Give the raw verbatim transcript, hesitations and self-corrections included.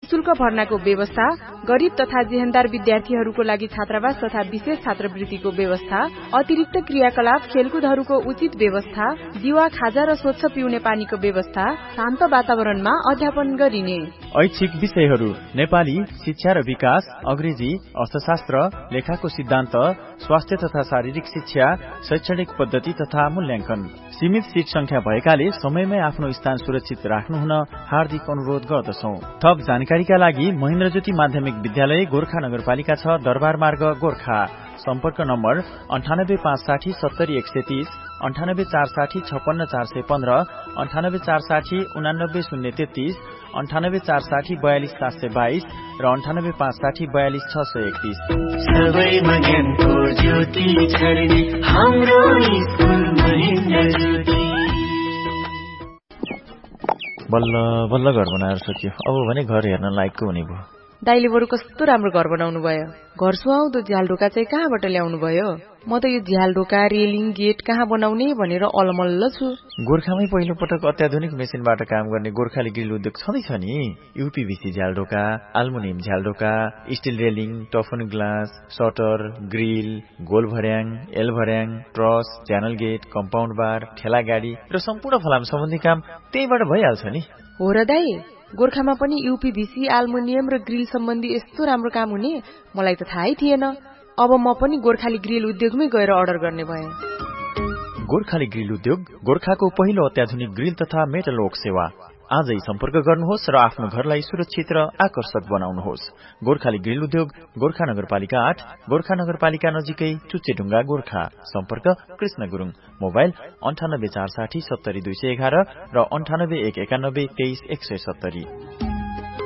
शुल्क भर्नाको व्यवस्था, गरीब तथा जेहेन्दार विद्यार्थीहरूको लागि छात्रावास तथा विशेष छात्रवृत्तिको व्यवस्था, अतिरिक्त क्रियाकलाप, खेलकुदहरूको उचित व्यवस्था, दिवा खाजा र स्वच्छ पिउने पानीको व्यवस्था, शान्त वातावरणमा अध्यापन गरिने। ऐच्छिक विषयहरू नेपाली, शिक्षा र विकास, अंग्रेजी, अर्थशास्त्र, लेखाको सिद्धान्त, स्वास्थ्य तथा शारीरिक शिक्षा, शैक्षणिक पद्धति तथा मूल्याङ्कन। सीमित सीट संख्या भएकाले समयमै आफ्नो स्थान सुरक्षित राख्नुहुन हार्दिक अनुरोध गर्दछौ। थप जानकारीका लागि महेन्द्र ज्योति माध्यमिक विद्यालय गोर्खा नगरपालिका छ, दरबार मार्ग, गोर्खा। सम्पर्क नम्बर अन्ठानब्बे पाँच साठी सत्तरी एक सय तीस, अन्ठानब्बे चार साठी छप्पन्न चार सय पन्ध्र, अन्ठानब्बे चार साठी उनानब्बे शून्य तेत्तीस, अन्ठानब्बे चार साठी बयालिस सात सय बाइस र अन्ठानब्बे पाँच साठी बयालिस छ सय एकतीस। सबैमा ज्ञानको ज्योति छर्ने हाम्रो स्कुल महेन्द्र ज्योति। बल्ल बल्ल घर बनाएर सकियो। अब भने घर हेर्न लायकको हुने भयो। दाइले बरु कस्तो राम्रो घर बनाउनु भयो। घर सुहाउँदो झ्यालढोका चाहिँ कहाँबाट ल्याउनु भयो? म त यो झ्यालढोका, रेलिङ, गेट कहाँ बनाउने भनेर अलमल्ल छु। गोर्खामै पहिलो पटक अत्याधुनिक मेसिनबाट काम गर्ने गोर्खाली ग्रिल उद्योग छँदैछ नि। यूपीभीसी झ्यालढोका, aluminium झ्यालढोका, still railing, टफन glass, shutter, grill, goal भर्याङ, एल भर्याङ, ट्रस, च्यानल गेट, कम्पाउन्ड बार, ठेला गाडी र सम्पूर्ण फलाम सम्बन्धी काम त्यहीबाट भइहाल्छ नि। हो र दाइ, गोर्खामा पनि यूपीभीसी, एल्युमिनियम र ग्रिल सम्बन्धी यस्तो राम्रो काम हुने मलाई त थाहै थिएन। अब म पनि गोर्खाली ग्रिल उद्योगमै गएर अर्डर गर्ने भएँ। गोर्खाली ग्रिल उद्योग गोर्खाको पहिलो अत्याधुनिक ग्रिल तथा मेटल वर्क सेवा। आजै सम्पर्क गर्नुहोस् र आफ्नो घरलाई सुरक्षित र आकर्षक बनाउनुहोस्। गोर्खाली ग्रिल उद्योग गोर्खा नगरपालिका आठ, गोर्खा नगरपालिका नजिकै चुच्चेढुङ्गा, गोर्खा। सम्पर्क कृष्ण गुरुङ। मोबाइल अन्ठानब्बे चार साठी सत्तरी दुई सय एघार र अन्ठानब्बे एक एकानब्बे तेइस एक सय सत्तरी।